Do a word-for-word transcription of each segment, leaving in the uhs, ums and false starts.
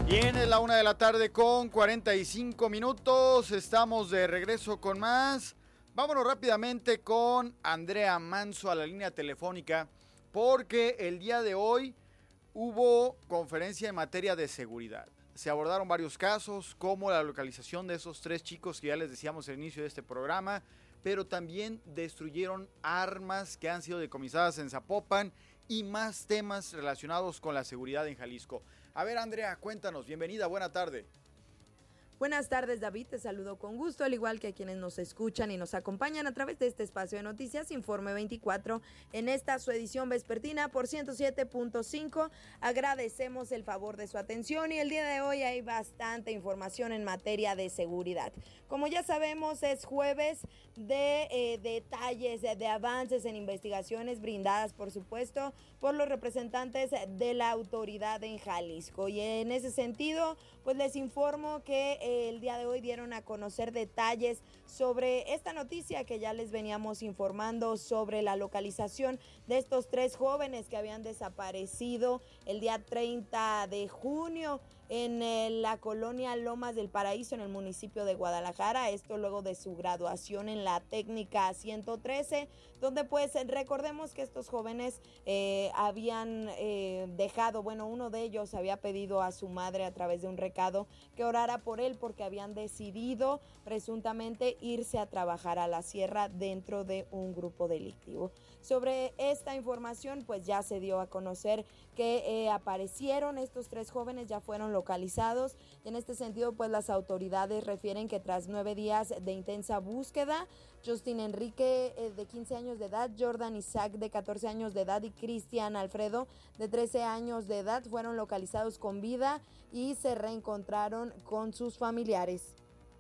Bien, es la una de la tarde con cuarenta y cinco minutos. Estamos de regreso con más. Vámonos rápidamente con Andrea Manso a la línea telefónica, porque el día de hoy hubo conferencia en materia de seguridad. Se abordaron varios casos, como la localización de esos tres chicos que ya les decíamos al inicio de este programa, pero también destruyeron armas que han sido decomisadas en Zapopan y más temas relacionados con la seguridad en Jalisco. A ver, Andrea, cuéntanos. Bienvenida, buena tarde. Buenas tardes, David, te saludo con gusto, al igual que a quienes nos escuchan y nos acompañan a través de este espacio de noticias, Informe veinticuatro, en esta su edición vespertina por ciento siete punto cinco. Agradecemos el favor de su atención y el día de hoy hay bastante información en materia de seguridad. Como ya sabemos, es jueves de eh, detalles, de, de avances en investigaciones brindadas, por supuesto, por los representantes de la autoridad en Jalisco. Y en ese sentido, pues les informo que el día de hoy dieron a conocer detalles sobre esta noticia que ya les veníamos informando sobre la localización de estos tres jóvenes que habían desaparecido el día treinta de junio en eh, la colonia Lomas del Paraíso, en el municipio de Guadalajara. Esto luego de su graduación en la técnica ciento trece, donde pues recordemos que estos jóvenes eh, habían eh, dejado, bueno, uno de ellos había pedido a su madre a través de un recado que orara por él porque habían decidido presuntamente irse a trabajar a la sierra dentro de un grupo delictivo. Sobre esta información pues ya se dio a conocer que eh, aparecieron estos tres jóvenes, ya fueron localizados, y en este sentido pues las autoridades refieren que tras nueve días de intensa búsqueda, Justin Enrique eh, de quince años de edad, Jordan Isaac de catorce años de edad y Cristian Alfredo de trece años de edad fueron localizados con vida y se reencontraron con sus familiares.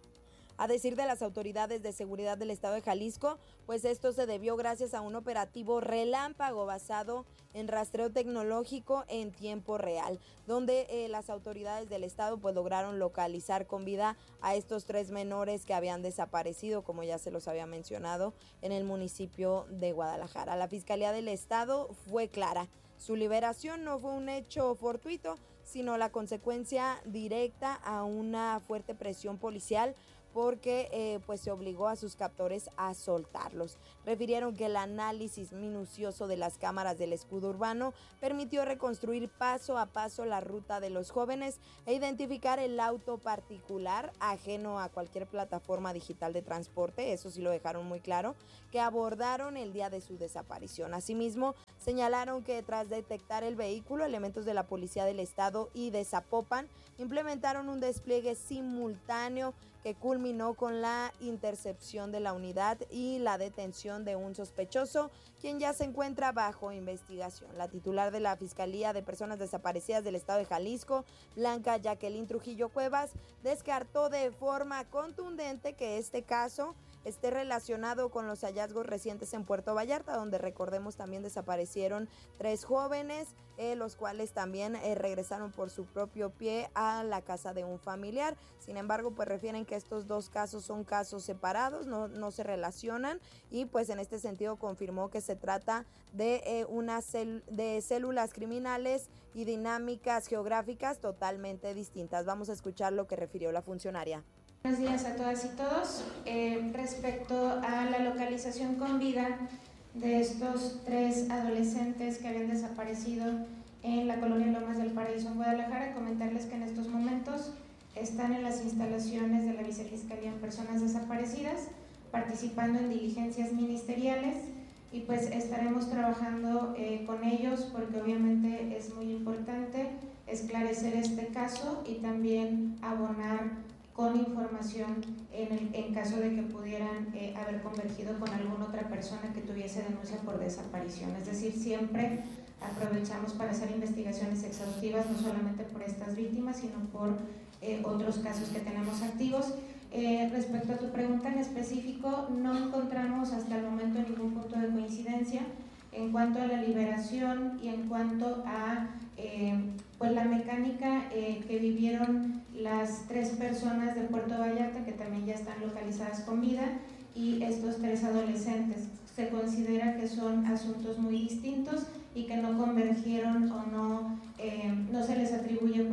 A decir de las autoridades de seguridad del estado de Jalisco, pues esto se debió gracias a un operativo relámpago basado en rastreo tecnológico en tiempo real, donde eh, las autoridades del estado pues lograron localizar con vida a estos tres menores que habían desaparecido, como ya se los había mencionado, en el municipio de Guadalajara. La Fiscalía del Estado fue clara. Su liberación no fue un hecho fortuito, sino la consecuencia directa a una fuerte presión policial, porque eh, pues se obligó a sus captores a soltarlos. Refirieron que el análisis minucioso de las cámaras del escudo urbano permitió reconstruir paso a paso la ruta de los jóvenes e identificar el auto particular ajeno a cualquier plataforma digital de transporte, eso sí lo dejaron muy claro, que abordaron el día de su desaparición. Asimismo, señalaron que tras detectar el vehículo, elementos de la Policía del Estado y de Zapopan implementaron un despliegue simultáneo que culminó con la intercepción de la unidad y la detención de un sospechoso, quien ya se encuentra bajo investigación. La titular de la Fiscalía de Personas Desaparecidas del Estado de Jalisco, Blanca Jacqueline Trujillo Cuevas, descartó de forma contundente que este caso esté relacionado con los hallazgos recientes en Puerto Vallarta, donde recordemos también desaparecieron tres jóvenes, eh, los cuales también eh, regresaron por su propio pie a la casa de un familiar. Sin embargo, pues refieren que estos dos casos son casos separados, no, no se relacionan, y pues en este sentido confirmó que se trata de eh, una cel- de células criminales y dinámicas geográficas totalmente distintas. Vamos a escuchar lo que refirió la funcionaria. Buenos días a todas y todos. Eh, respecto a la localización con vida de estos tres adolescentes que habían desaparecido en la colonia Lomas del Paraíso en Guadalajara, comentarles que en estos momentos están en las instalaciones de la Vicefiscalía en Personas Desaparecidas, participando en diligencias ministeriales, y pues estaremos trabajando eh, con ellos porque obviamente es muy importante esclarecer este caso y también abonar con información en, el, en caso de que pudieran eh, haber convergido con alguna otra persona que tuviese denuncia por desaparición. Es decir, siempre aprovechamos para hacer investigaciones exhaustivas, no solamente por estas víctimas, sino por eh, otros casos que tenemos activos. Eh, respecto a tu pregunta en específico, no encontramos hasta el momento ningún punto de coincidencia en cuanto a la liberación y en cuanto a eh, pues la mecánica eh, que vivieron las tres personas de Puerto Vallarta, que también ya están localizadas con vida, y estos tres adolescentes. Se considera que son asuntos muy distintos y que no convergieron o no, eh, no se les atribuye pues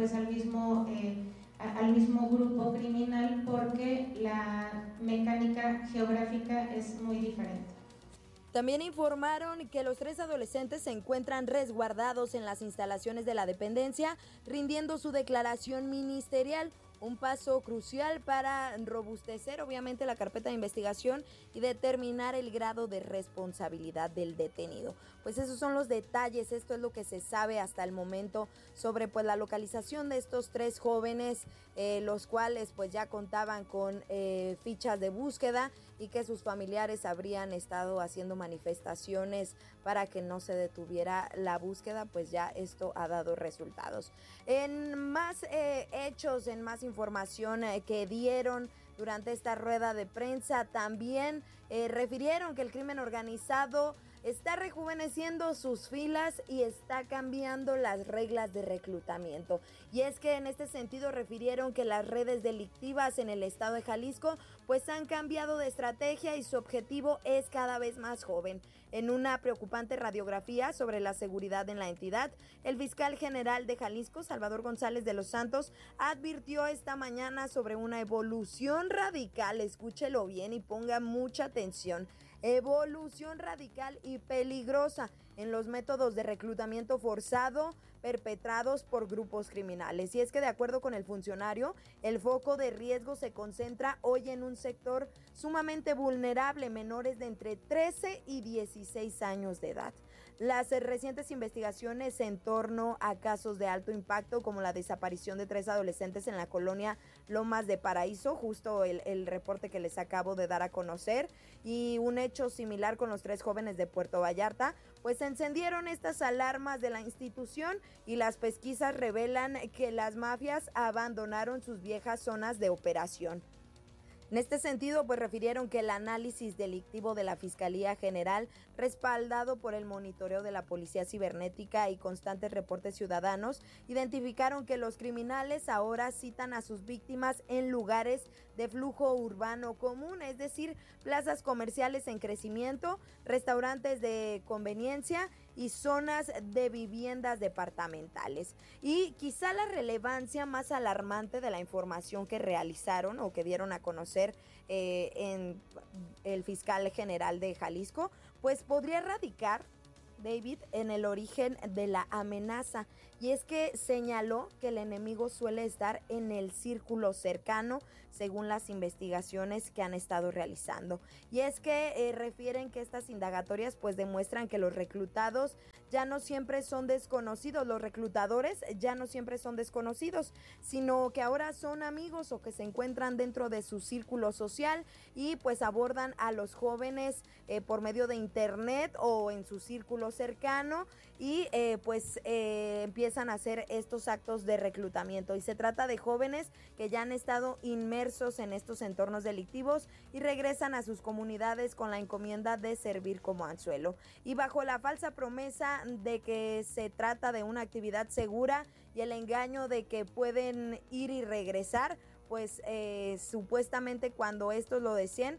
pues al mismo, eh, a, al mismo grupo criminal, porque la mecánica geográfica es muy diferente. También informaron que los tres adolescentes se encuentran resguardados en las instalaciones de la dependencia, rindiendo su declaración ministerial. Un paso crucial para robustecer obviamente la carpeta de investigación y determinar el grado de responsabilidad del detenido. Pues esos son los detalles, esto es lo que se sabe hasta el momento sobre pues la localización de estos tres jóvenes, eh, los cuales pues ya contaban con eh, fichas de búsqueda y que sus familiares habrían estado haciendo manifestaciones para que no se detuviera la búsqueda. Pues ya esto ha dado resultados. En más eh, hechos, en más información eh, que dieron durante esta rueda de prensa, también eh, refirieron que el crimen organizado está rejuveneciendo sus filas y está cambiando las reglas de reclutamiento. Y es que en este sentido refirieron que las redes delictivas en el estado de Jalisco pues han cambiado de estrategia y su objetivo es cada vez más joven. En una preocupante radiografía sobre la seguridad en la entidad, el fiscal general de Jalisco, Salvador González de los Santos, advirtió esta mañana sobre una evolución radical, escúchelo bien y ponga mucha atención, evolución radical y peligrosa en los métodos de reclutamiento forzado perpetrados por grupos criminales. Y es que de acuerdo con el funcionario, el foco de riesgo se concentra hoy en un sector sumamente vulnerable, menores de entre trece y dieciséis años de edad. Las recientes investigaciones en torno a casos de alto impacto, como la desaparición de tres adolescentes en la colonia Lomas de Paraíso, justo el, el reporte que les acabo de dar a conocer, y un hecho similar con los tres jóvenes de Puerto Vallarta, pues encendieron estas alarmas de la institución y las pesquisas revelan que las mafias abandonaron sus viejas zonas de operación. En este sentido, pues refirieron que el análisis delictivo de la Fiscalía General, respaldado por el monitoreo de la Policía Cibernética y constantes reportes ciudadanos, identificaron que los criminales ahora citan a sus víctimas en lugares de flujo urbano común, es decir, plazas comerciales en crecimiento, restaurantes de conveniencia y zonas de viviendas departamentales. Y quizá la relevancia más alarmante de la información que realizaron o que dieron a conocer eh, en el fiscal general de Jalisco, pues podría radicar, David, en el origen de la amenaza. Y es que señaló que el enemigo suele estar en el círculo cercano, según las investigaciones que han estado realizando. Y es que eh, refieren que estas indagatorias pues demuestran que los reclutados ya no siempre son desconocidos, los reclutadores ya no siempre son desconocidos, sino que ahora son amigos o que se encuentran dentro de su círculo social y pues abordan a los jóvenes eh, por medio de internet o en su círculo cercano y eh, pues eh, empiezan a hacer estos actos de reclutamiento. Y se trata de jóvenes que ya han estado inmersos en estos entornos delictivos y regresan a sus comunidades con la encomienda de servir como anzuelo. Y bajo la falsa promesa de que se trata de una actividad segura y el engaño de que pueden ir y regresar, pues eh, supuestamente cuando estos lo deseen.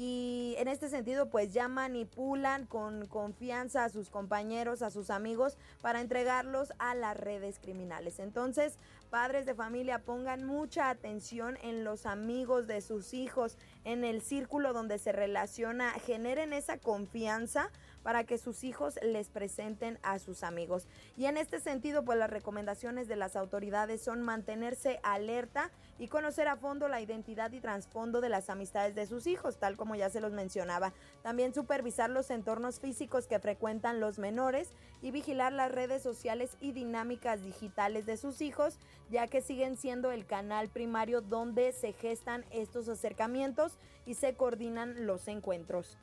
Y en este sentido pues ya manipulan con confianza a sus compañeros, a sus amigos para entregarlos a las redes criminales. Entonces, padres de familia, pongan mucha atención en los amigos de sus hijos, en el círculo donde se relaciona, generen esa confianza para que sus hijos les presenten a sus amigos. Y en este sentido, pues las recomendaciones de las autoridades son mantenerse alerta y conocer a fondo la identidad y trasfondo de las amistades de sus hijos, tal como ya se los mencionaba. También supervisar los entornos físicos que frecuentan los menores y vigilar las redes sociales y dinámicas digitales de sus hijos, ya que siguen siendo el canal primario donde se gestan estos acercamientos y se coordinan los encuentros.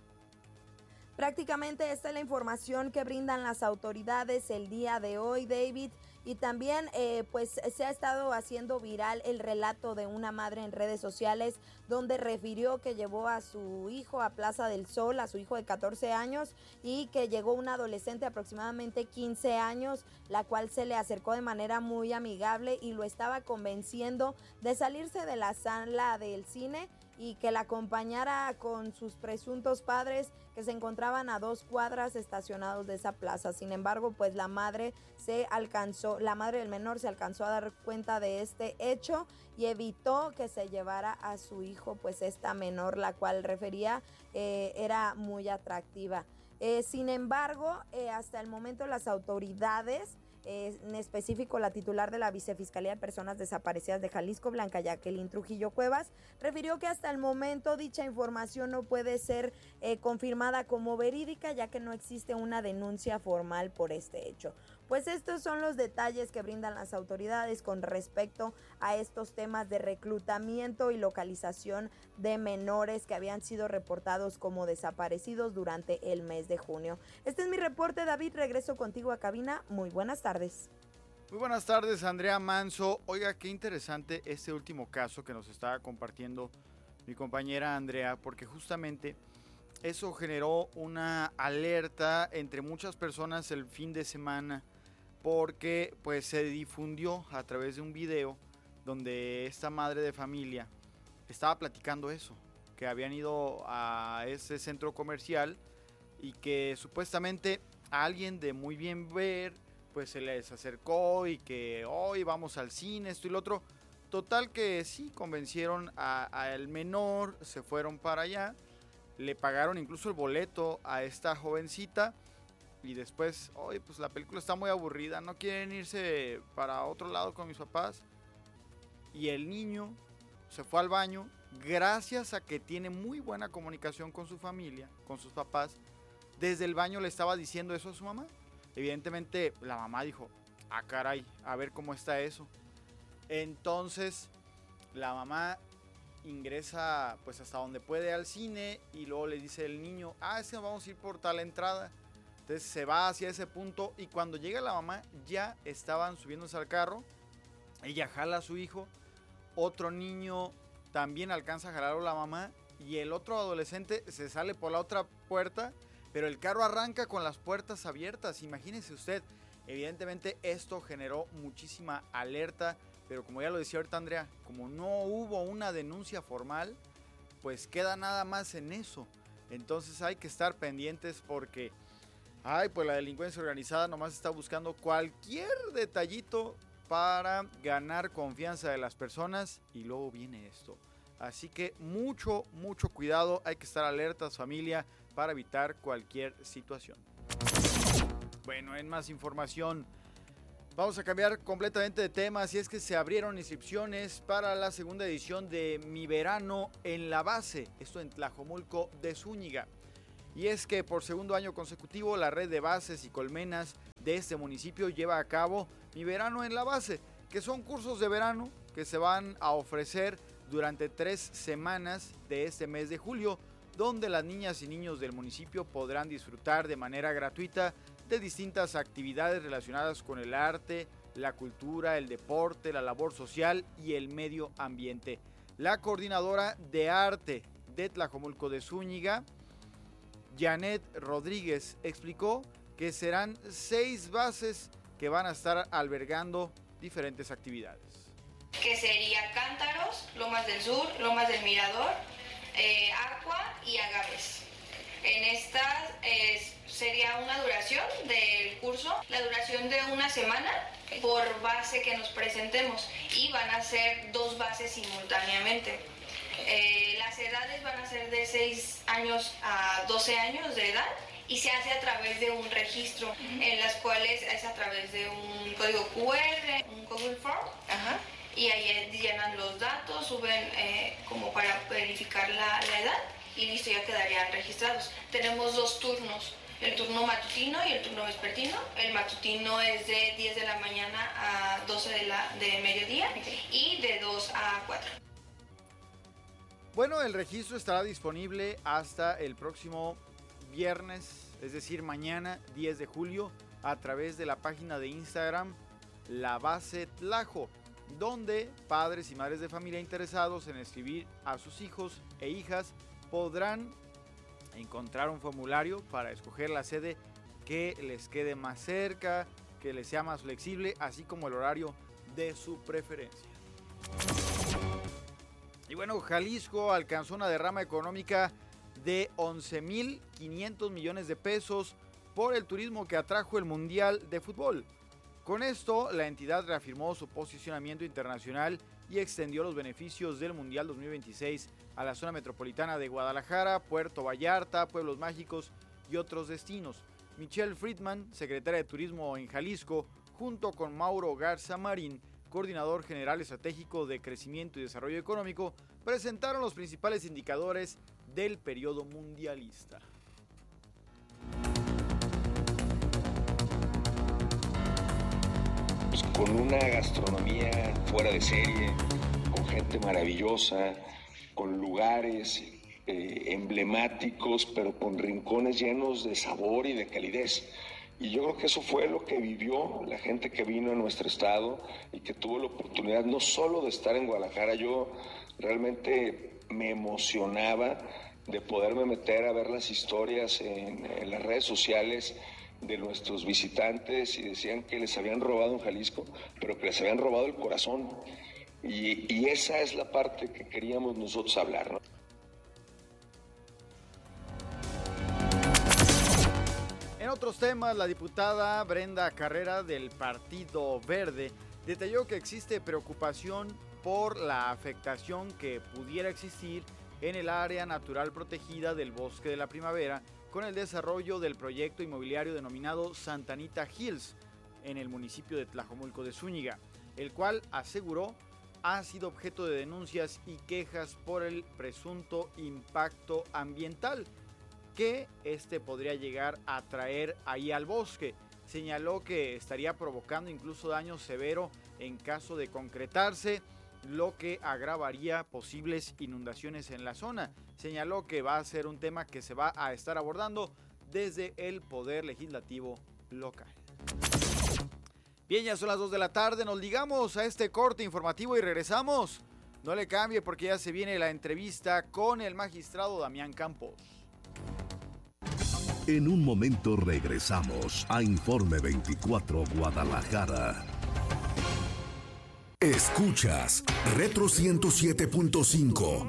Prácticamente esta es la información que brindan las autoridades el día de hoy, David. Y también eh, pues se ha estado haciendo viral el relato de una madre en redes sociales donde refirió que llevó a su hijo a Plaza del Sol, a su hijo de catorce años, y que llegó una adolescente de aproximadamente quince años, la cual se le acercó de manera muy amigable y lo estaba convenciendo de salirse de la sala del cine y que la acompañara con sus presuntos padres que se encontraban a dos cuadras estacionados de esa plaza. Sin embargo, pues la madre se alcanzó, la madre del menor se alcanzó a dar cuenta de este hecho y evitó que se llevara a su hijo, pues esta menor, la cual refería eh, era muy atractiva. Eh, sin embargo, eh, hasta el momento las autoridades, Eh, en específico la titular de la Vicefiscalía de Personas Desaparecidas de Jalisco, Blanca Jacqueline Trujillo Cuevas, refirió que hasta el momento dicha información no puede ser eh, confirmada como verídica, ya que no existe una denuncia formal por este hecho. Pues estos son los detalles que brindan las autoridades con respecto a estos temas de reclutamiento y localización de menores que habían sido reportados como desaparecidos durante el mes de junio. Este es mi reporte, David. Regreso contigo a cabina. Muy buenas tardes. Muy buenas tardes, Andrea Manso. Oiga, qué interesante este último caso que nos estaba compartiendo mi compañera Andrea, porque justamente eso generó una alerta entre muchas personas el fin de semana, porque pues se difundió a través de un video donde esta madre de familia estaba platicando eso, que habían ido a ese centro comercial y que supuestamente a alguien de muy bien ver pues se les acercó y que hoy vamos al cine, esto y lo otro. Total que sí, convencieron al menor, se fueron para allá, le pagaron incluso el boleto a esta jovencita y después, oye, pues la película está muy aburrida, no quieren irse para otro lado con mis papás. Y el niño se fue al baño, gracias a que tiene muy buena comunicación con su familia, con sus papás. Desde el baño le estaba diciendo eso a su mamá. Evidentemente la mamá dijo, ah caray, a ver cómo está eso. Entonces la mamá ingresa pues hasta donde puede al cine y luego le dice el niño, ah, es que vamos a ir por tal entrada. Entonces se va hacia ese punto y cuando llega la mamá ya estaban subiéndose al carro. Ella jala a su hijo, otro niño también alcanza a jalarlo a la mamá y el otro adolescente se sale por la otra puerta, pero el carro arranca con las puertas abiertas. Imagínese usted, evidentemente esto generó muchísima alerta, pero como ya lo decía ahorita Andrea, como no hubo una denuncia formal, pues queda nada más en eso. Entonces hay que estar pendientes porque, ay, pues la delincuencia organizada nomás está buscando cualquier detallito para ganar confianza de las personas y luego viene esto. Así que mucho, mucho cuidado, hay que estar alertas, familia, para evitar cualquier situación. Bueno, en más información, vamos a cambiar completamente de tema, y es que se abrieron inscripciones para la segunda edición de Mi Verano en la Base, esto en Tlajomulco de Zúñiga. Y es que por segundo año consecutivo la red de bases y colmenas de este municipio lleva a cabo Mi Verano en la Base, que son cursos de verano que se van a ofrecer durante tres semanas de este mes de julio, donde las niñas y niños del municipio podrán disfrutar de manera gratuita de distintas actividades relacionadas con el arte, la cultura, el deporte, la labor social y el medio ambiente. La coordinadora de arte de Tlajomulco de Zúñiga, Janet Rodríguez, explicó que serán seis bases que van a estar albergando diferentes actividades. Que sería Cántaros, Lomas del Sur, Lomas del Mirador, eh, Aqua y Agaves. En esta eh, sería una duración del curso, la duración de una semana por base que nos presentemos, y van a ser dos bases simultáneamente. Eh, las edades van a ser de seis años a doce años de edad y se hace a través de un registro, uh-huh. en las cuales es a través de un código cu erre, un Google Form, uh-huh. y ahí llenan los datos, suben eh, como para verificar la, la edad y listo, ya quedarían registrados. Tenemos dos turnos, el turno matutino y el turno vespertino. El matutino es de diez de la mañana a doce de, la, de mediodía, okay. y de dos a cuatro. Bueno, el registro estará disponible hasta el próximo viernes, es decir, mañana diez de julio, a través de la página de Instagram La Base Tlajo, donde padres y madres de familia interesados en escribir a sus hijos e hijas podrán encontrar un formulario para escoger la sede que les quede más cerca, que les sea más flexible, así como el horario de su preferencia. Y bueno, Jalisco alcanzó una derrama económica de once mil quinientos millones de pesos por el turismo que atrajo el Mundial de Fútbol. Con esto, la entidad reafirmó su posicionamiento internacional y extendió los beneficios del Mundial dos mil veintiséis a la zona metropolitana de Guadalajara, Puerto Vallarta, Pueblos Mágicos y otros destinos. Michelle Friedman, secretaria de Turismo en Jalisco, junto con Mauro Garza Marín, coordinador general estratégico de Crecimiento y Desarrollo Económico, presentaron los principales indicadores del periodo mundialista. Con una gastronomía fuera de serie, con gente maravillosa, con lugares eh, emblemáticos, pero con rincones llenos de sabor y de calidez. Y yo creo que eso fue lo que vivió la gente que vino a nuestro estado y que tuvo la oportunidad no solo de estar en Guadalajara. Yo realmente me emocionaba de poderme meter a ver las historias en, en las redes sociales de nuestros visitantes y decían que les habían robado en Jalisco, pero que les habían robado el corazón. Y, y esa es la parte que queríamos nosotros hablar, ¿no? En otros temas, la diputada Brenda Carrera del Partido Verde detalló que existe preocupación por la afectación que pudiera existir en el área natural protegida del Bosque de la Primavera con el desarrollo del proyecto inmobiliario denominado Santa Anita Hills en el municipio de Tlajomulco de Zúñiga, el cual aseguró ha sido objeto de denuncias y quejas por el presunto impacto ambiental que este podría llegar a traer ahí al bosque. Señaló que estaría provocando incluso daño severo en caso de concretarse, lo que agravaría posibles inundaciones en la zona. Señaló que va a ser un tema que se va a estar abordando desde el Poder Legislativo local. Bien, ya son las dos de la tarde, nos ligamos a este corte informativo y regresamos. No le cambie porque ya se viene la entrevista con el magistrado Damián Campos. En un momento regresamos a Informe veinticuatro Guadalajara. Escuchas Retro ciento siete punto cinco.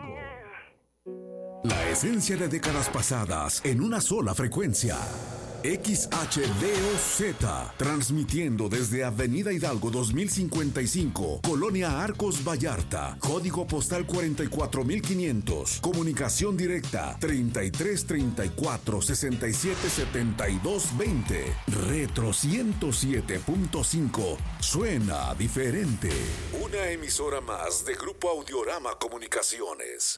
La esencia de décadas pasadas en una sola frecuencia. X H D O Z, transmitiendo desde Avenida Hidalgo dos mil cincuenta y cinco, Colonia Arcos Vallarta, código postal cuarenta y cuatro mil quinientos, comunicación directa treinta y tres treinta y cuatro sesenta y siete setenta y dos veinte. Retro ciento siete punto cinco, suena diferente. Una emisora más de Grupo Audiorama Comunicaciones.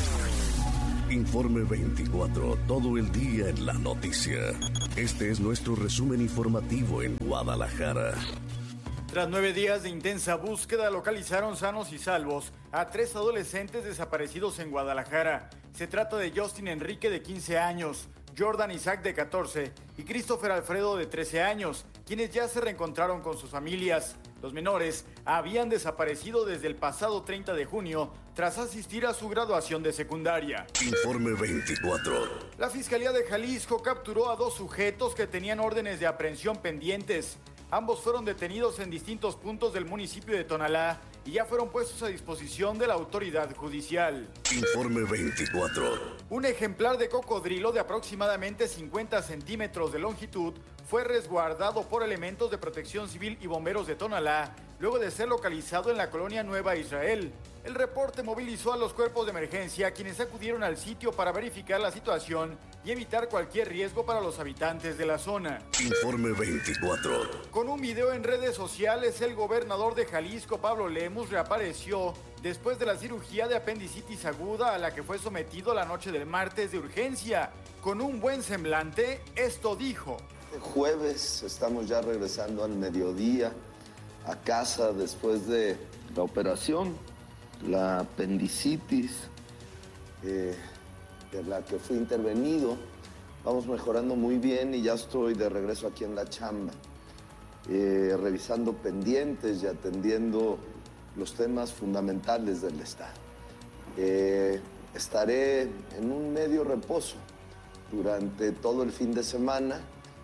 Informe veinticuatro, todo el día en la noticia. Este es nuestro resumen informativo en Guadalajara. Tras nueve días de intensa búsqueda, localizaron sanos y salvos a tres adolescentes desaparecidos en Guadalajara. Se trata de Justin Enrique, de quince años, Jordan Isaac, de catorce, y Christopher Alfredo, de trece años, quienes ya se reencontraron con sus familias. Los menores habían desaparecido desde el pasado treinta de junio tras asistir a su graduación de secundaria. Informe veinticuatro. La Fiscalía de Jalisco capturó a dos sujetos que tenían órdenes de aprehensión pendientes. Ambos fueron detenidos en distintos puntos del municipio de Tonalá y ya fueron puestos a disposición de la autoridad judicial. Informe veinticuatro. Un ejemplar de cocodrilo de aproximadamente cincuenta centímetros de longitud fue resguardado por elementos de protección civil y bomberos de Tonalá, luego de ser localizado en la colonia Nueva Israel. El reporte movilizó a los cuerpos de emergencia, quienes acudieron al sitio para verificar la situación y evitar cualquier riesgo para los habitantes de la zona. Informe veinticuatro. Con un video en redes sociales, el gobernador de Jalisco, Pablo Lemus, reapareció después de la cirugía de apendicitis aguda a la que fue sometido la noche del martes de urgencia. Con un buen semblante, esto dijo. El jueves estamos ya regresando al mediodía a casa después de la operación, la apendicitis, eh, de la que fui intervenido. Vamos mejorando muy bien y ya estoy de regreso aquí en la chamba, eh, revisando pendientes y atendiendo los temas fundamentales del Estado. Eh, estaré en un medio reposo durante todo el fin de semana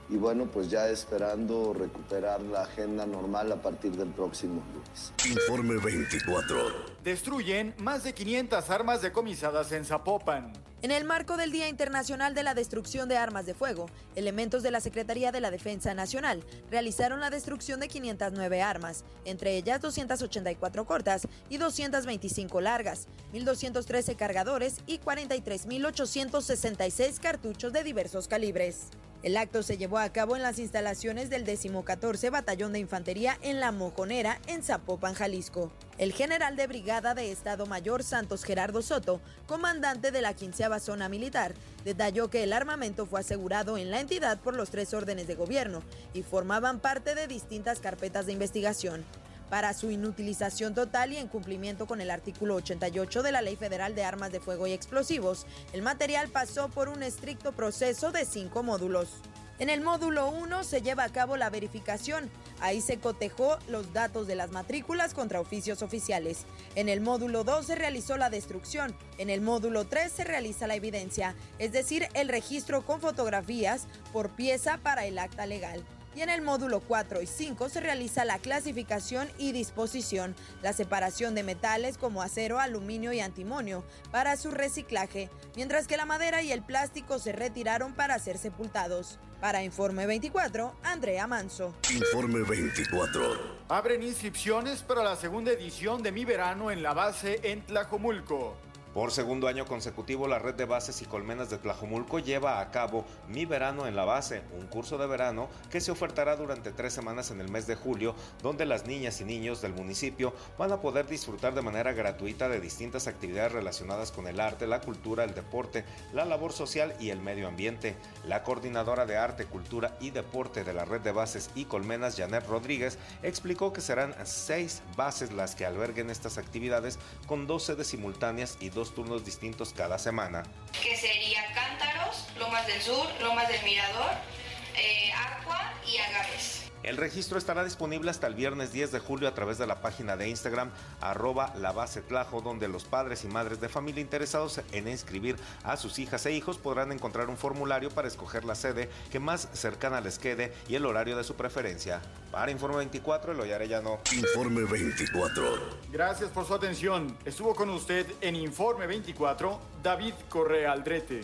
y bueno, pues ya esperando recuperar la agenda normal a partir del próximo lunes. Informe veinticuatro. Destruyen más de quinientas armas decomisadas en Zapopan. En el marco del Día Internacional de la Destrucción de Armas de Fuego, elementos de la Secretaría de la Defensa Nacional realizaron la destrucción de quinientas nueve armas, entre ellas doscientas ochenta y cuatro cortas y doscientas veinticinco largas, mil doscientos trece cargadores y cuarenta y tres mil ochocientos sesenta y seis cartuchos de diversos calibres. El acto se llevó a cabo en las instalaciones del décimo catorce Batallón de Infantería en La Mojonera, en Zapopan, Jalisco. El general de brigada de Estado Mayor Santos Gerardo Soto, comandante de la quinceava Zona Militar, detalló que el armamento fue asegurado en la entidad por los tres órdenes de gobierno y formaban parte de distintas carpetas de investigación. Para su inutilización total y en cumplimiento con el artículo ochenta y ocho de la Ley Federal de Armas de Fuego y Explosivos, el material pasó por un estricto proceso de cinco módulos. En el módulo uno se lleva a cabo la verificación. Ahí se cotejó los datos de las matrículas contra oficios oficiales. En el módulo dos se realizó la destrucción. En el módulo tres se realiza la evidencia, es decir, el registro con fotografías por pieza para el acta legal. Y en el módulo cuatro y cinco se realiza la clasificación y disposición, la separación de metales como acero, aluminio y antimonio para su reciclaje, mientras que la madera y el plástico se retiraron para ser sepultados. Para Informe veinticuatro, Andrea Manso. Informe veinticuatro. Abren inscripciones para la segunda edición de Mi Verano en la base en Tlajomulco. Por segundo año consecutivo, la red de bases y colmenas de Tlajomulco lleva a cabo Mi Verano en la Base, un curso de verano que se ofertará durante tres semanas en el mes de julio, donde las niñas y niños del municipio van a poder disfrutar de manera gratuita de distintas actividades relacionadas con el arte, la cultura, el deporte, la labor social y el medio ambiente. La coordinadora de Arte, Cultura y Deporte de la red de bases y colmenas, Janet Rodríguez, explicó que serán seis bases las que alberguen estas actividades con dos sedes simultáneas y dos turnos distintos cada semana. Que sería Cántaros, Lomas del Sur, Lomas del Mirador, eh, Aqua y Agaves. El registro estará disponible hasta el viernes diez de julio a través de la página de Instagram arroba la base Tlajo, donde los padres y madres de familia interesados en inscribir a sus hijas e hijos podrán encontrar un formulario para escoger la sede que más cercana les quede y el horario de su preferencia. Para Informe veinticuatro, Eloy Arellano. Informe veinticuatro. Gracias por su atención. Estuvo con usted en Informe veinticuatro, David Correa Aldrete.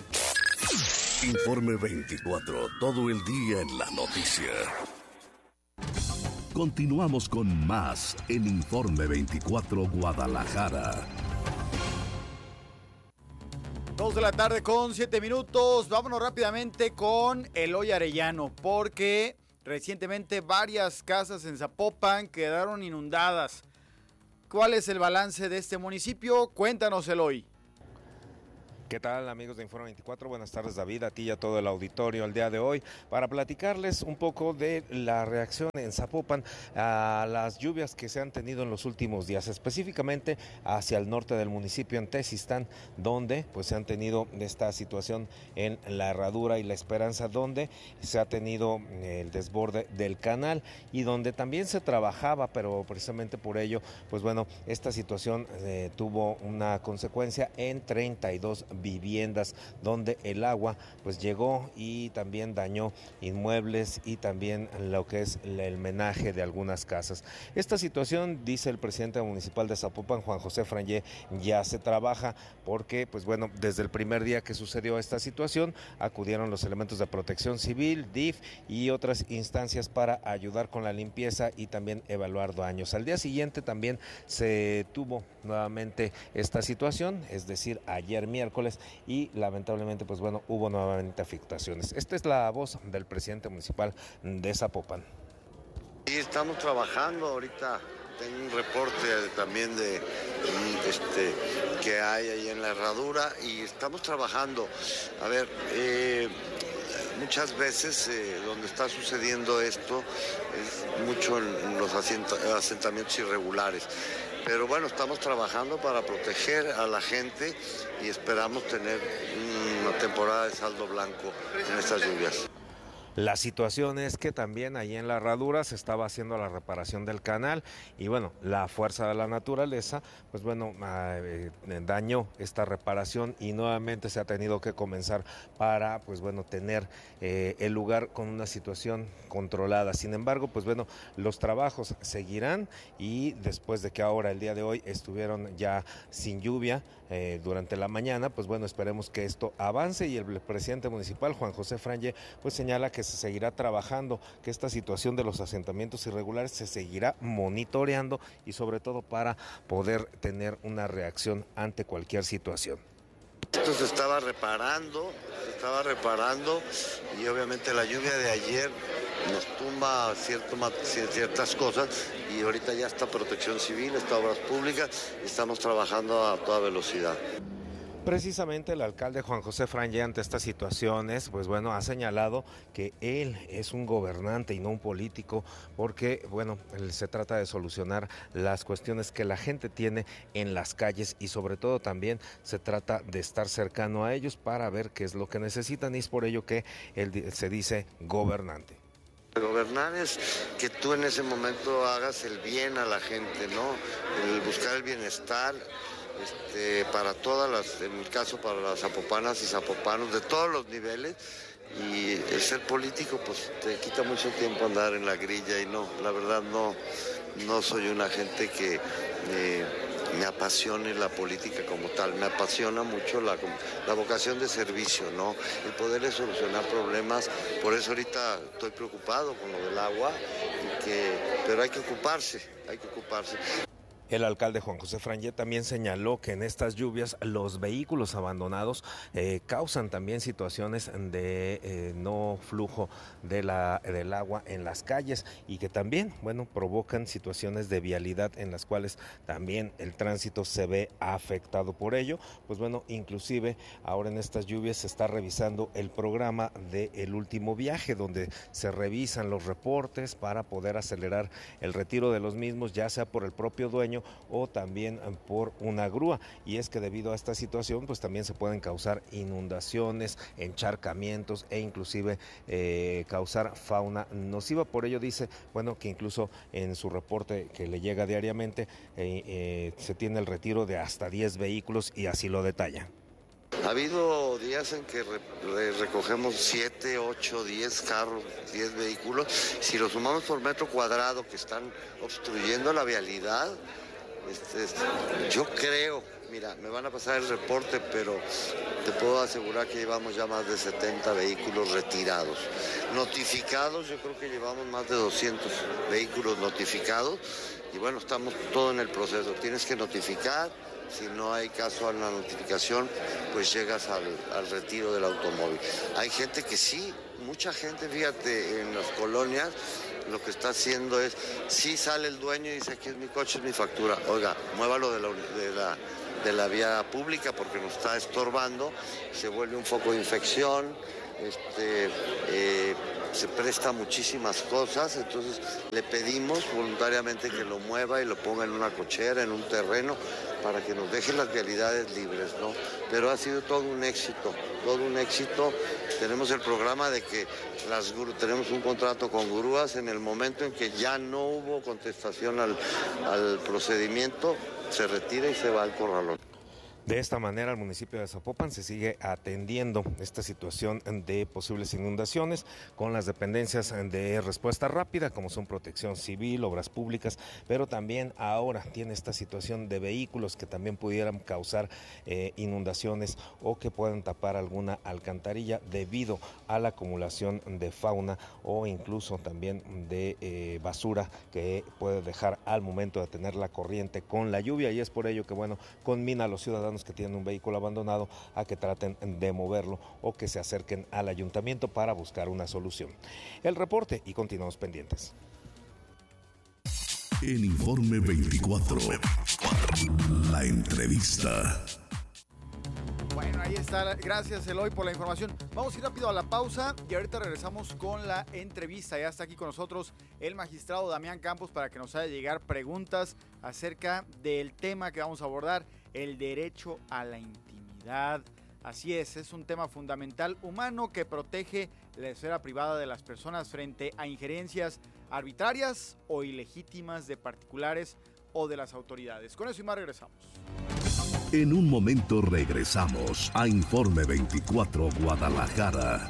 Informe veinticuatro, todo el día en la noticia. Continuamos con más en Informe veinticuatro Guadalajara. Dos de la tarde con siete minutos. Vámonos rápidamente con Eloy Arellano, porque recientemente varias casas en Zapopan quedaron inundadas. ¿Cuál es el balance de este municipio? Cuéntanos, Eloy. ¿Qué tal, amigos de Informe veinticuatro? Buenas tardes, David, a ti y a todo el auditorio el día de hoy, para platicarles un poco de la reacción en Zapopan a las lluvias que se han tenido en los últimos días, específicamente hacia el norte del municipio, en Tezistán, donde pues se han tenido esta situación en La Herradura y La Esperanza, donde se ha tenido el desborde del canal y donde también se trabajaba, pero precisamente por ello, pues bueno, esta situación eh, tuvo una consecuencia en treinta y dos viviendas, donde el agua pues llegó y también dañó inmuebles y también lo que es el menaje de algunas casas. Esta situación, dice el presidente municipal de Zapopan, Juan José Frangé, ya se trabaja porque pues bueno, desde el primer día que sucedió esta situación acudieron los elementos de protección civil, D I F y otras instancias para ayudar con la limpieza y también evaluar daños. Al día siguiente también se tuvo nuevamente esta situación, es decir, ayer miércoles, y lamentablemente pues bueno, hubo nuevamente afectaciones. Esta es la voz del presidente municipal de Zapopan. Sí, estamos trabajando ahorita. Tengo un reporte también de este que hay ahí en La Herradura y estamos trabajando. A ver, eh, muchas veces eh, donde está sucediendo esto es mucho en los asentamientos irregulares. Pero bueno, estamos trabajando para proteger a la gente y esperamos tener una temporada de saldo blanco en estas lluvias. La situación es que también ahí en la herradura se estaba haciendo la reparación del canal y bueno, la fuerza de la naturaleza, pues bueno, eh, dañó esta reparación y nuevamente se ha tenido que comenzar para, pues bueno, tener eh, el lugar con una situación controlada. Sin embargo, pues bueno, los trabajos seguirán y después de que ahora el día de hoy estuvieron ya sin lluvia eh, durante la mañana, pues bueno, esperemos que esto avance y el presidente municipal, Juan José Frangé, pues señala que se seguirá trabajando, que esta situación de los asentamientos irregulares se seguirá monitoreando y sobre todo para poder tener una reacción ante cualquier situación. Esto se estaba reparando, se estaba reparando y obviamente la lluvia de ayer nos tumba cierto, ciertas cosas y ahorita ya está Protección Civil, está Obras Públicas y estamos trabajando a toda velocidad. Precisamente el alcalde Juan José Frangé ante estas situaciones, pues bueno, ha señalado que él es un gobernante y no un político, porque bueno, se trata de solucionar las cuestiones que la gente tiene en las calles y sobre todo también se trata de estar cercano a ellos para ver qué es lo que necesitan y es por ello que él se dice gobernante. Gobernar es que tú en ese momento hagas el bien a la gente, ¿no? El buscar el bienestar. Este, para todas las, en mi caso para las zapopanas y zapopanos de todos los niveles, y el ser político pues te quita mucho tiempo andar en la grilla y no, la verdad no, no soy una gente que eh, me apasione la política como tal, me apasiona mucho la, la vocación de servicio, ¿no? El poderle solucionar problemas, por eso ahorita estoy preocupado con lo del agua, y que, pero hay que ocuparse, hay que ocuparse. El alcalde Juan José Frangé también señaló que en estas lluvias los vehículos abandonados eh, causan también situaciones de eh, no flujo de la, del agua en las calles y que también, bueno, provocan situaciones de vialidad en las cuales también el tránsito se ve afectado por ello. Pues bueno, inclusive ahora en estas lluvias se está revisando el programa de El Último Viaje, donde se revisan los reportes para poder acelerar el retiro de los mismos, ya sea por el propio dueño o también por una grúa, y es que debido a esta situación pues también se pueden causar inundaciones, encharcamientos e inclusive eh, causar fauna nociva. Por ello dice, bueno, que incluso en su reporte que le llega diariamente eh, eh, se tiene el retiro de hasta diez vehículos y así lo detalla. Ha habido días en que re recogemos siete, ocho, diez carros, diez vehículos. Si lo sumamos por metro cuadrado que están obstruyendo la vialidad, este, este, yo creo, mira, me van a pasar el reporte, pero te puedo asegurar que llevamos ya más de setenta vehículos retirados. Notificados, yo creo que llevamos más de doscientos vehículos notificados y bueno, estamos todo en el proceso. Tienes que notificar. Si no hay caso a la notificación, pues llegas al, al retiro del automóvil. Hay gente que sí, mucha gente, fíjate, en las colonias, lo que está haciendo es, sí sale el dueño y dice, aquí es mi coche, es mi factura. Oiga, muévalo de la, de la, de la vía pública porque nos está estorbando, se vuelve un foco de infección, este, eh, se presta muchísimas cosas, entonces le pedimos voluntariamente que lo mueva y lo ponga en una cochera, en un terreno, para que nos deje las vialidades libres, ¿no? Pero ha sido todo un éxito, todo un éxito. Tenemos el programa de que las tenemos un contrato con grúas, en el momento en que ya no hubo contestación al, al procedimiento, se retira y se va al corralón. De esta manera, el municipio de Zapopan se sigue atendiendo esta situación de posibles inundaciones con las dependencias de respuesta rápida, como son Protección Civil, Obras Públicas, pero también ahora tiene esta situación de vehículos que también pudieran causar eh, inundaciones o que puedan tapar alguna alcantarilla debido a la acumulación de fauna o incluso también de eh, basura que puede dejar al momento de tener la corriente con la lluvia, y es por ello que, bueno, conmina a los ciudadanos que tienen un vehículo abandonado a que traten de moverlo o que se acerquen al ayuntamiento para buscar una solución. El reporte y continuamos pendientes. En Informe veinticuatro, la entrevista. Bueno, ahí está. Gracias, Eloy, por la información. Vamos a ir rápido a la pausa y ahorita regresamos con la entrevista. Ya está aquí con nosotros el magistrado Damián Campos para que nos haga llegar preguntas acerca del tema que vamos a abordar, el derecho a la intimidad. Así es, es un tema fundamental humano que protege la esfera privada de las personas frente a injerencias arbitrarias o ilegítimas de particulares o de las autoridades. Con eso y más regresamos. En un momento regresamos a Informe veinticuatro Guadalajara.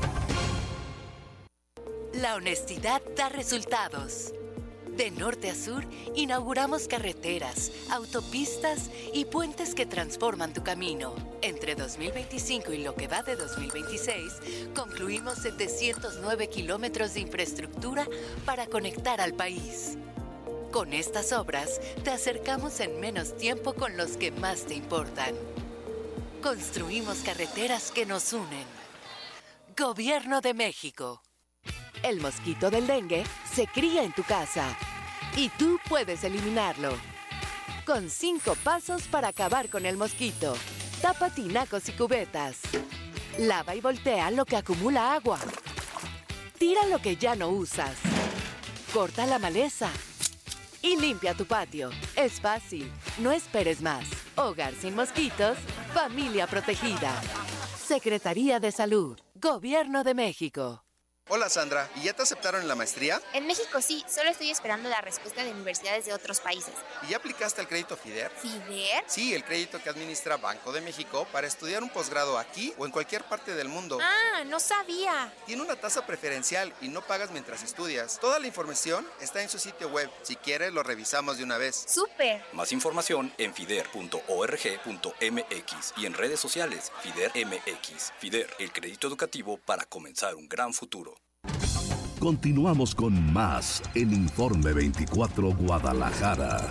La honestidad da resultados. De norte a sur, inauguramos carreteras, autopistas y puentes que transforman tu camino. Entre dos mil veinticinco y lo que va de dos mil veintiséis, concluimos setecientos nueve kilómetros de infraestructura para conectar al país. Con estas obras, te acercamos en menos tiempo con los que más te importan. Construimos carreteras que nos unen. Gobierno de México. El mosquito del dengue se cría en tu casa y tú puedes eliminarlo. Con cinco pasos para acabar con el mosquito. Tapa tinacos y cubetas. Lava y voltea lo que acumula agua. Tira lo que ya no usas. Corta la maleza. Y limpia tu patio. Es fácil. No esperes más. Hogar sin mosquitos. Familia protegida. Secretaría de Salud. Gobierno de México. Hola Sandra, ¿y ya te aceptaron en la maestría? En México sí, solo estoy esperando la respuesta de universidades de otros países. ¿Y ya aplicaste al crédito FIDER? ¿FIDER? Sí, el crédito que administra Banco de México para estudiar un posgrado aquí o en cualquier parte del mundo. Ah, no sabía. Tiene una tasa preferencial y no pagas mientras estudias. Toda la información está en su sitio web. Si quieres, lo revisamos de una vez. ¡Súper! Más información en fider punto org punto m x y en redes sociales FIDER M X. FIDER, el crédito educativo para comenzar un gran futuro. Continuamos con más en Informe veinticuatro Guadalajara.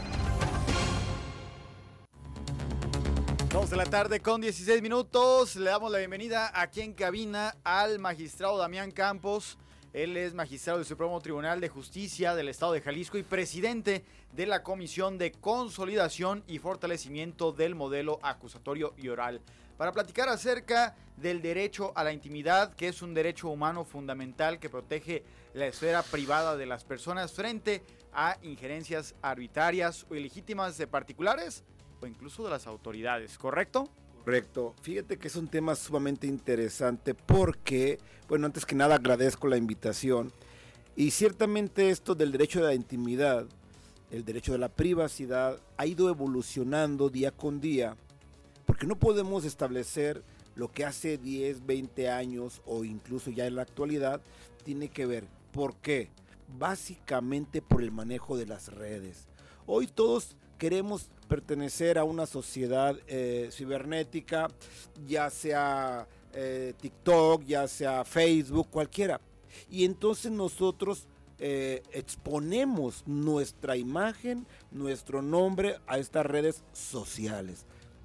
Dos de la tarde con dieciséis minutos. Le damos la bienvenida aquí en cabina al magistrado Damián Campos. Él es magistrado del Supremo Tribunal de Justicia del Estado de Jalisco y presidente de la Comisión de Consolidación y Fortalecimiento del Modelo Acusatorio y Oral, para platicar acerca del derecho a la intimidad, que es un derecho humano fundamental que protege la esfera privada de las personas frente a injerencias arbitrarias o ilegítimas de particulares o incluso de las autoridades, ¿correcto? Correcto. Fíjate que es un tema sumamente interesante porque, bueno, antes que nada agradezco la invitación y ciertamente esto del derecho de la intimidad, el derecho de la privacidad ha ido evolucionando día con día, porque no podemos establecer lo que hace diez, veinte años o incluso ya en la actualidad tiene que ver. ¿Por qué? Básicamente por el manejo de las redes. Hoy todos queremos pertenecer a una sociedad eh, cibernética, ya sea eh, TikTok, ya sea Facebook, cualquiera. Y entonces nosotros eh, exponemos nuestra imagen, nuestro nombre a estas redes sociales.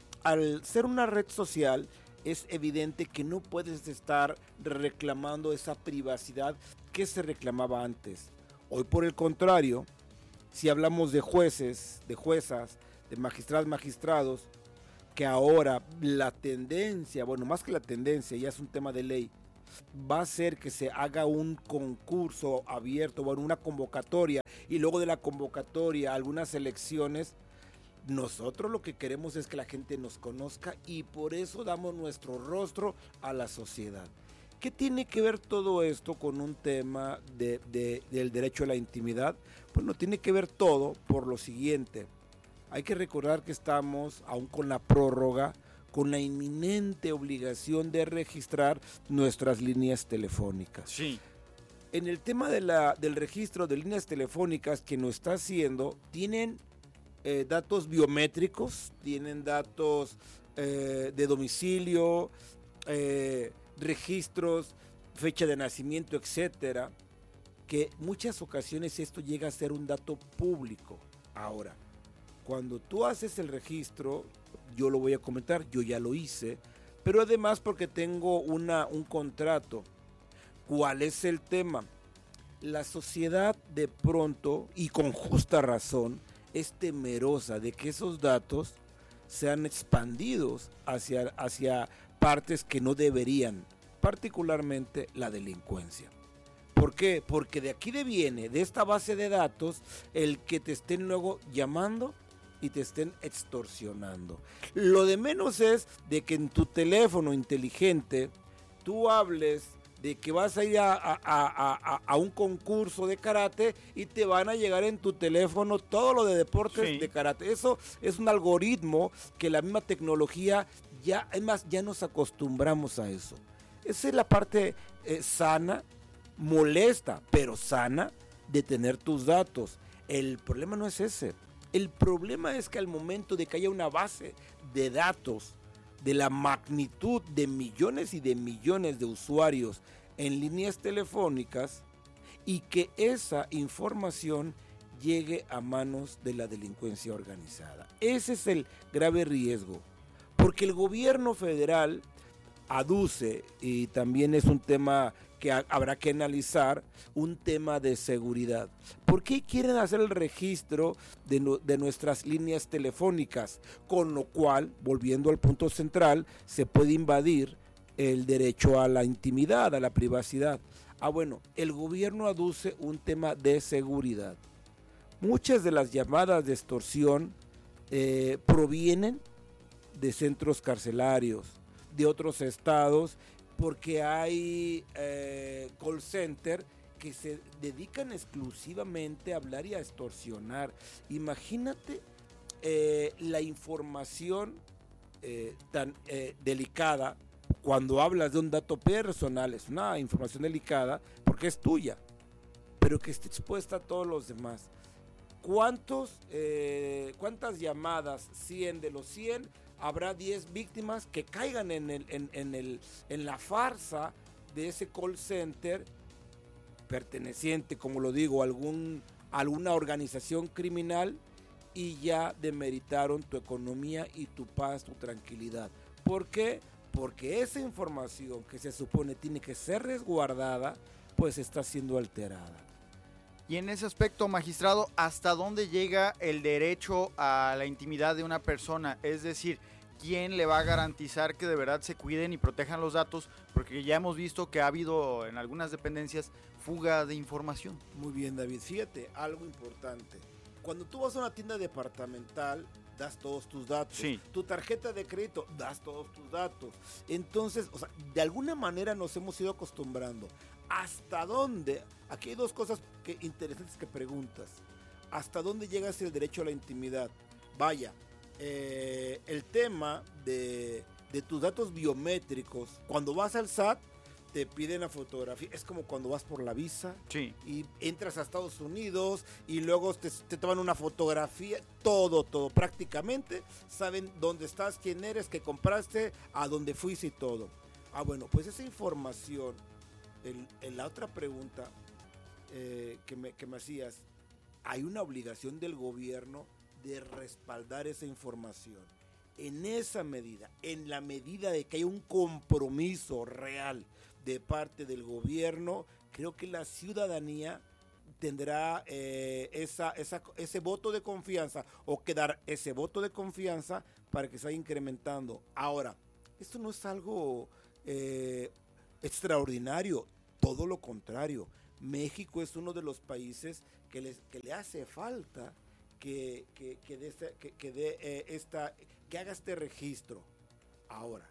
Al ser una red social, es evidente que no puedes estar reclamando esa privacidad que se reclamaba antes. Hoy, por el contrario, si hablamos de jueces, de juezas, de magistrados, magistrados, que ahora la tendencia, bueno, más que la tendencia, ya es un tema de ley, va a ser que se haga un concurso abierto, bueno, una convocatoria, y luego de la convocatoria algunas elecciones. Nosotros lo que queremos es que la gente nos conozca y por eso damos nuestro rostro a la sociedad. ¿Qué tiene que ver todo esto con un tema de, de, del derecho a la intimidad? Bueno, tiene que ver todo por lo siguiente. Hay que recordar que estamos, aún con la prórroga, con la inminente obligación de registrar nuestras líneas telefónicas. Sí. En el tema de la, del registro de líneas telefónicas que nos está haciendo, tienen Eh, datos biométricos, tienen datos eh, de domicilio, eh, registros, fecha de nacimiento, etcétera, que muchas ocasiones esto llega a ser un dato público. Ahora, cuando tú haces el registro, yo lo voy a comentar, yo ya lo hice, pero además porque tengo una, un contrato. ¿Cuál es el tema? La sociedad de pronto, y con justa razón, es temerosa de que esos datos sean expandidos hacia, hacia partes que no deberían, particularmente la delincuencia. ¿Por qué? Porque de aquí deviene, de esta base de datos, el que te estén luego llamando y te estén extorsionando. Lo de menos es de que en tu teléfono inteligente tú hables de que vas a ir a, a, a, a, a un concurso de karate y te van a llegar en tu teléfono todo lo de deportes sí. de karate. Eso es un algoritmo que la misma tecnología ya, es más, ya nos acostumbramos a eso. Esa es la parte eh, sana, molesta, pero sana de tener tus datos. El problema no es ese. El problema es que al momento de que haya una base de datos de la magnitud de millones y de millones de usuarios en líneas telefónicas y que esa información llegue a manos de la delincuencia organizada. Ese es el grave riesgo, porque el gobierno federal aduce, y también es un tema que ha, habrá que analizar, un tema de seguridad. ¿Por qué quieren hacer el registro de, no, de nuestras líneas telefónicas? Con lo cual, volviendo al punto central, se puede invadir el derecho a la intimidad, a la privacidad. Ah, bueno, el gobierno aduce un tema de seguridad. Muchas de las llamadas de extorsión eh, provienen de centros carcelarios, de otros estados, porque hay eh, call center que se dedican exclusivamente a hablar y a extorsionar. Imagínate eh, la información eh, tan eh, delicada cuando hablas de un dato personal. Es una información delicada porque es tuya, pero que esté expuesta a todos los demás. ¿Cuántos, eh, ¿Cuántas llamadas? cien de los cien, habrá diez víctimas que caigan en, el, en, en, el, en la farsa de ese call center perteneciente, como lo digo, a algún, alguna organización criminal, y ya demeritaron tu economía y tu paz, tu tranquilidad. ¿Por qué? Porque esa información que se supone tiene que ser resguardada, pues está siendo alterada. Y en ese aspecto, magistrado, ¿hasta dónde llega el derecho a la intimidad de una persona? Es decir, ¿quién le va a garantizar que de verdad se cuiden y protejan los datos? Porque ya hemos visto que ha habido en algunas dependencias fuga de información. Muy bien, David. Fíjate, algo importante. Cuando tú vas a una tienda departamental, das todos tus datos. Sí. Tu tarjeta de crédito, das todos tus datos. Entonces, o sea, de alguna manera nos hemos ido acostumbrando. ¿Hasta dónde? Aquí hay dos cosas que, interesantes que preguntas. ¿Hasta dónde llegas el derecho a la intimidad? Vaya, eh, el tema de, de tus datos biométricos, cuando vas al S A T, te piden la fotografía. Es como cuando vas por la visa sí. y entras a Estados Unidos y luego te, te toman una fotografía. Todo, todo, prácticamente saben dónde estás, quién eres, qué compraste, a dónde fuiste y todo. Ah, bueno, pues esa información, el, el, la otra pregunta eh, que, me, que me hacías, hay una obligación del gobierno de respaldar esa información. En esa medida, en la medida de que hay un compromiso real de parte del gobierno, creo que la ciudadanía tendrá eh, esa, esa, ese voto de confianza, o que dar ese voto de confianza para que se vaya incrementando. Ahora, esto no es algo eh, extraordinario, todo lo contrario. México es uno de los países que, les, que le hace falta que, que, que, de esta, que, que, de, eh, esta, que haga este registro. Ahora,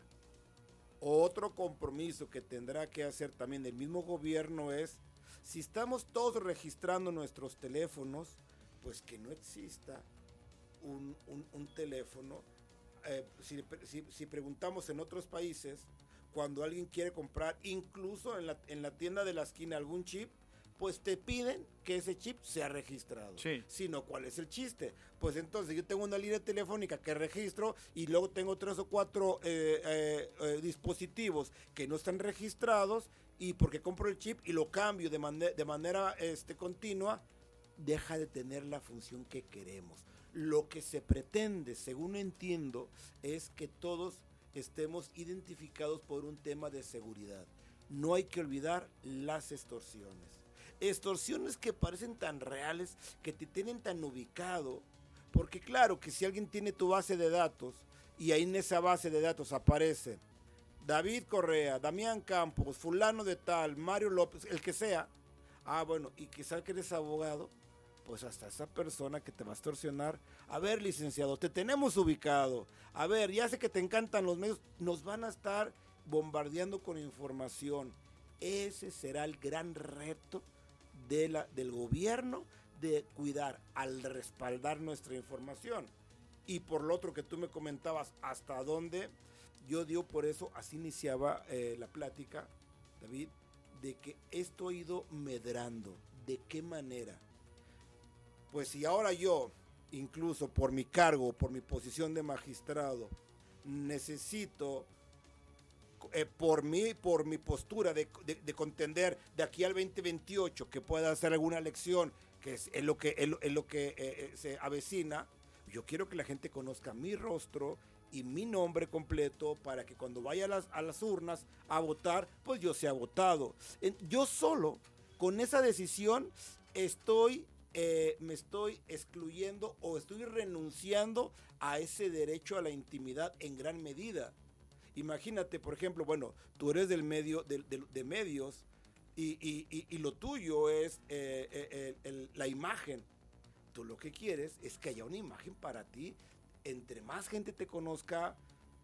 otro compromiso que tendrá que hacer también el mismo gobierno es, si estamos todos registrando nuestros teléfonos, pues que no exista un, un, un teléfono. Eh, si, si, si preguntamos en otros países, cuando alguien quiere comprar, incluso en la, en la tienda de la esquina, algún chip, pues te piden que ese chip sea registrado. Sí. Si no, ¿cuál es el chiste? Pues entonces yo tengo una línea telefónica que registro y luego tengo tres o cuatro eh, eh, eh, dispositivos que no están registrados, y porque compro el chip y lo cambio de, man- de manera este, continua, deja de tener la función que queremos. Lo que se pretende, según entiendo, es que todos estemos identificados por un tema de seguridad. No hay que olvidar las extorsiones. Extorsiones que parecen tan reales, que te tienen tan ubicado, porque claro que si alguien tiene tu base de datos y ahí en esa base de datos aparece David Correa, Damián Campos, fulano de tal, Mario López, el que sea, ah bueno, y que sabe que eres abogado, pues hasta esa persona que te va a extorsionar, a ver, licenciado, te tenemos ubicado, a ver, ya sé que te encantan los medios, nos van a estar bombardeando con información. Ese será el gran reto de la, del gobierno, de cuidar al respaldar nuestra información. Y por lo otro que tú me comentabas, hasta dónde, yo digo por eso, así iniciaba eh, la plática, David, de que esto ha ido medrando. ¿De qué manera? Pues si ahora yo, incluso por mi cargo, por mi posición de magistrado, necesito, eh, por, mi, por mi postura de, de, de contender de aquí al veinte veintiocho, que pueda hacer alguna elección, que es, es lo que, es, es lo que eh, se avecina, yo quiero que la gente conozca mi rostro y mi nombre completo para que cuando vaya a las, a las urnas a votar, pues yo sea votado. Yo solo, con esa decisión, estoy, eh, me estoy excluyendo o estoy renunciando a ese derecho a la intimidad en gran medida. Imagínate, por ejemplo, bueno, tú eres del medio, de, de, de medios y, y, y, y lo tuyo es eh, eh, el, el, la imagen. Tú lo que quieres es que haya una imagen para ti. Entre más gente te conozca,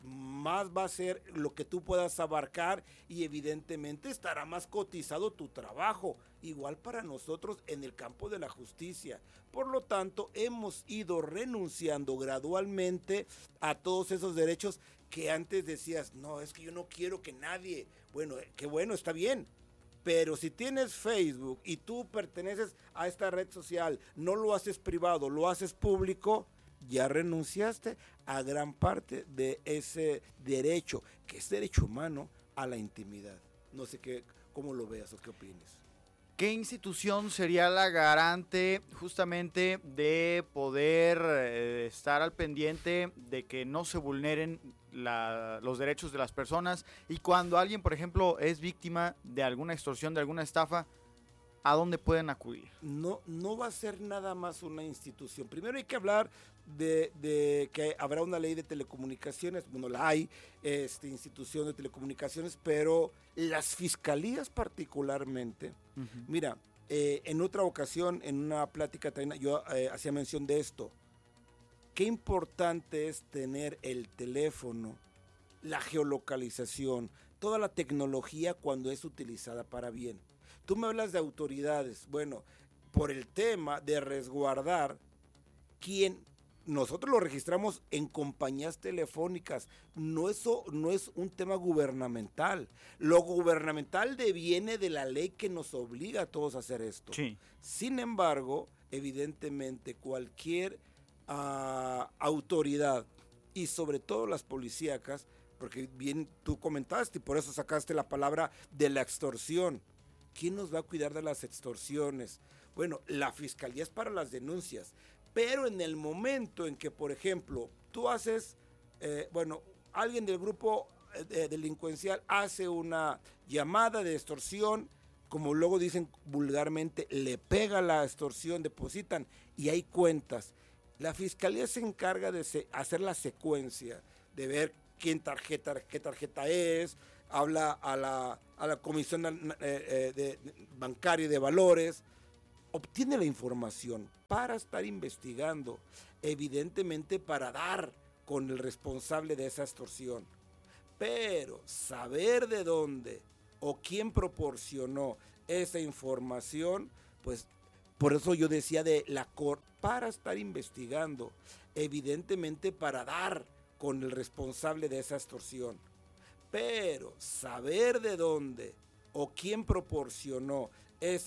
más va a ser lo que tú puedas abarcar y evidentemente estará más cotizado tu trabajo. Igual para nosotros en el campo de la justicia. Por lo tanto, hemos ido renunciando gradualmente a todos esos derechos que antes decías, no, es que yo no quiero que nadie. Bueno, qué bueno, está bien. Pero si tienes Facebook y tú perteneces a esta red social, no lo haces privado, lo haces público, ya renunciaste a gran parte de ese derecho, que es derecho humano, a la intimidad. No sé qué, cómo lo veas o qué opines. ¿Qué institución sería la garante justamente de poder eh, estar al pendiente de que no se vulneren la, los derechos de las personas? Y cuando alguien, por ejemplo, es víctima de alguna extorsión, de alguna estafa, ¿a dónde pueden acudir? No, no va a ser nada más una institución. Primero hay que hablar de, de que habrá una ley de telecomunicaciones. Bueno, la hay, este, institución de telecomunicaciones, pero las fiscalías particularmente. Uh-huh. Mira, eh, en otra ocasión, en una plática también, yo eh, hacía mención de esto. Qué importante es tener el teléfono, la geolocalización, toda la tecnología cuando es utilizada para bien. Tú me hablas de autoridades, bueno, por el tema de resguardar quién, nosotros lo registramos en compañías telefónicas, no, eso, no es un tema gubernamental, lo gubernamental deviene de la ley que nos obliga a todos a hacer esto. Sí. Sin embargo, evidentemente cualquier uh, autoridad y sobre todo las policíacas, porque bien tú comentaste y por eso sacaste la palabra de la extorsión. ¿Quién nos va a cuidar de las extorsiones? Bueno, la fiscalía es para las denuncias, pero en el momento en que, por ejemplo, tú haces, eh, bueno, alguien del grupo eh, delincuencial hace una llamada de extorsión, como luego dicen vulgarmente, le pega la extorsión, depositan y hay cuentas. La fiscalía se encarga de se, hacer la secuencia, de ver quién tarjeta, qué tarjeta es, habla a la, a la Comisión eh, eh, de, de, Bancaria de Valores, obtiene la información para estar investigando, evidentemente para dar con el responsable de esa extorsión. Pero saber de dónde o quién proporcionó esa información, pues por eso yo decía de la Cor, para estar investigando, evidentemente para dar con el responsable de esa extorsión. Pero saber de dónde o quién proporcionó esa